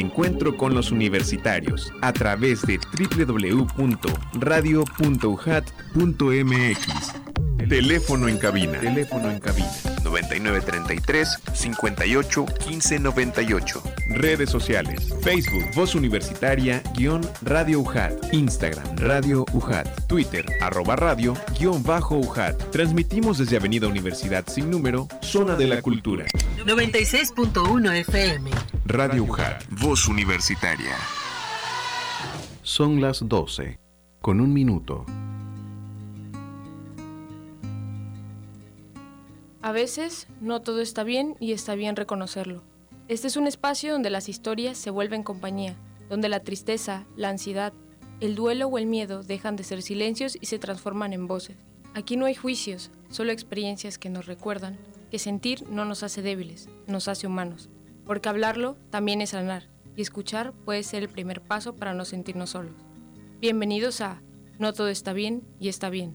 encuentro con los universitarios a través de www.radio.ujat.mx. Teléfono en cabina. 9933 58 15 98. Redes sociales: Facebook Voz Universitaria _Radio UJAT, Instagram Radio UJAT, Twitter @radio_UJAT. Transmitimos desde Avenida Universidad sin número, Zona de la Cultura. 96.1 FM. Radio UJAT, Voz Universitaria. Son las 12, con 1 minuto. A veces, no todo está bien y está bien reconocerlo. Este es un espacio donde las historias se vuelven compañía, donde la tristeza, la ansiedad, el duelo o el miedo dejan de ser silencios y se transforman en voces. Aquí no hay juicios, solo experiencias que nos recuerdan que sentir no nos hace débiles, nos hace humanos, porque hablarlo también es sanar, y escuchar puede ser el primer paso para no sentirnos solos. Bienvenidos a No todo está bien y está bien.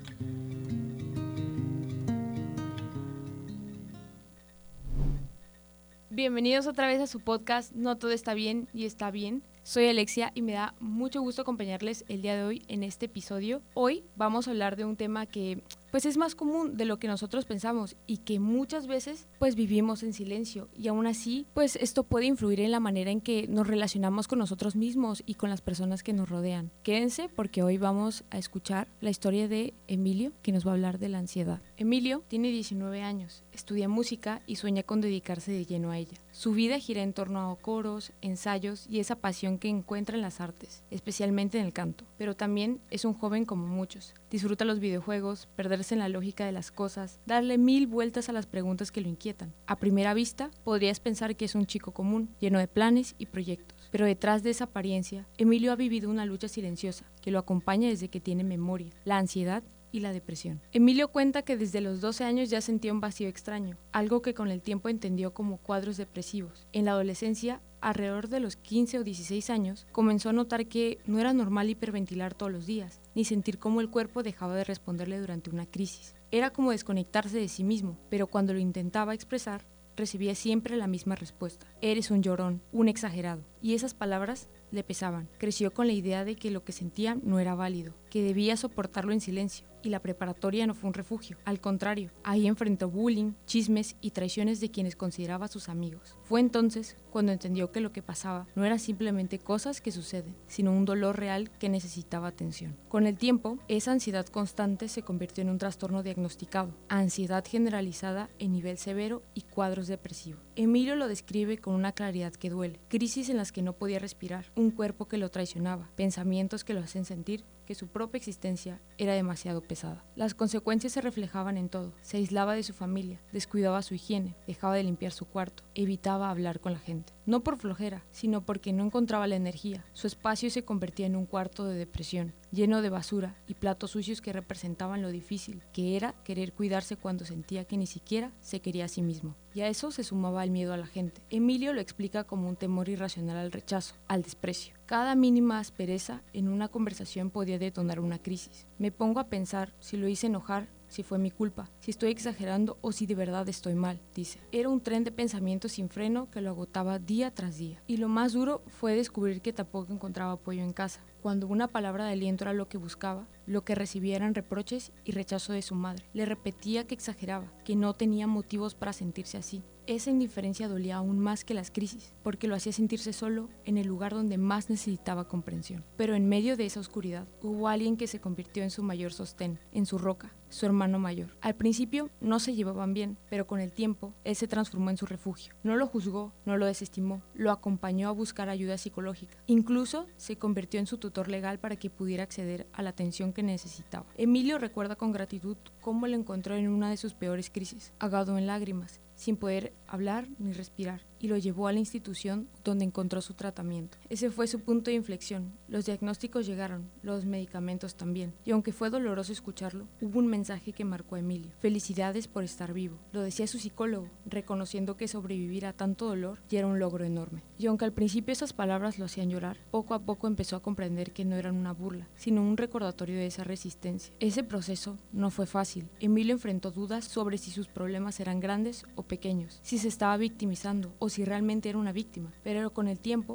Bienvenidos otra vez a su podcast No todo está bien y está bien. Soy Alexia y me da mucho gusto acompañarles el día de hoy en este episodio. Hoy vamos a hablar de un tema que pues es más común de lo que nosotros pensamos y que muchas veces pues vivimos en silencio, y aún así pues esto puede influir en la manera en que nos relacionamos con nosotros mismos y con las personas que nos rodean. Quédense porque hoy vamos a escuchar la historia de Emilio, que nos va a hablar de la ansiedad. Emilio tiene 19 años, estudia música y sueña con dedicarse de lleno a ella. Su vida gira en torno a coros, ensayos y esa pasión que encuentra en las artes, especialmente en el canto. Pero también es un joven como muchos. Disfruta los videojuegos, perderse en la lógica de las cosas, darle 1000 vueltas a las preguntas que lo inquietan. A primera vista, podrías pensar que es un chico común, lleno de planes y proyectos. Pero detrás de esa apariencia, Emilio ha vivido una lucha silenciosa que lo acompaña desde que tiene memoria: la ansiedad y la depresión. Emilio cuenta que desde los 12 años ya sentía un vacío extraño, algo que con el tiempo entendió como cuadros depresivos. En la adolescencia, alrededor de los 15 o 16 años, comenzó a notar que no era normal hiperventilar todos los días, ni sentir cómo el cuerpo dejaba de responderle durante una crisis. Era como desconectarse de sí mismo, pero cuando lo intentaba expresar, recibía siempre la misma respuesta: eres un llorón, un exagerado. Y esas palabras le pesaban. Creció con la idea de que lo que sentía no era válido, que debía soportarlo en silencio. Y la preparatoria no fue un refugio. Al contrario, ahí enfrentó bullying, chismes y traiciones de quienes consideraba sus amigos. Fue entonces cuando entendió que lo que pasaba no eran simplemente cosas que suceden, sino un dolor real que necesitaba atención. Con el tiempo, esa ansiedad constante se convirtió en un trastorno diagnosticado: ansiedad generalizada en nivel severo y cuadros depresivos. Emilio lo describe con una claridad que duele: crisis en las que no podía respirar, un cuerpo que lo traicionaba, pensamientos que lo hacen sentir que su propia existencia era demasiado pesada. Las consecuencias se reflejaban en todo. Se aislaba de su familia, descuidaba su higiene, dejaba de limpiar su cuarto, evitaba hablar con la gente. No por flojera, sino porque no encontraba la energía. Su espacio se convertía en un cuarto de depresión, lleno de basura y platos sucios que representaban lo difícil que era querer cuidarse cuando sentía que ni siquiera se quería a sí mismo. Y a eso se sumaba el miedo a la gente. Emilio lo explica como un temor irracional al rechazo, al desprecio. Cada mínima aspereza en una conversación podía detonar una crisis. Me pongo a pensar si lo hice enojar, si fue mi culpa, si estoy exagerando o si de verdad estoy mal, dice. Era un tren de pensamientos sin freno que lo agotaba día tras día. Y lo más duro fue descubrir que tampoco encontraba apoyo en casa. Cuando una palabra de aliento era lo que buscaba, lo que recibía eran reproches y rechazo de su madre. Le repetía que exageraba, que no tenía motivos para sentirse así. Esa indiferencia dolía aún más que las crisis, porque lo hacía sentirse solo en el lugar donde más necesitaba comprensión. Pero en medio de esa oscuridad, hubo alguien que se convirtió en su mayor sostén, en su roca, su hermano mayor. Al principio no se llevaban bien, pero con el tiempo, él se transformó en su refugio. No lo juzgó, no lo desestimó, lo acompañó a buscar ayuda psicológica. Incluso se convirtió en su tutor legal para que pudiera acceder a la atención que necesitaba. Emilio recuerda con gratitud cómo lo encontró en una de sus peores crisis, ahogado en lágrimas, sin poder hablar ni respirar, y lo llevó a la institución donde encontró su tratamiento. Ese fue su punto de inflexión. Los diagnósticos llegaron, los medicamentos también, y aunque fue doloroso escucharlo, hubo un mensaje que marcó a Emilio: felicidades por estar vivo. Lo decía su psicólogo, reconociendo que sobrevivir a tanto dolor ya era un logro enorme. Y aunque al principio esas palabras lo hacían llorar, poco a poco empezó a comprender que no eran una burla, sino un recordatorio de esa resistencia. Ese proceso no fue fácil. Emilio enfrentó dudas sobre si sus problemas eran grandes o pequeños, si se estaba victimizando o si realmente era una víctima, pero con el tiempo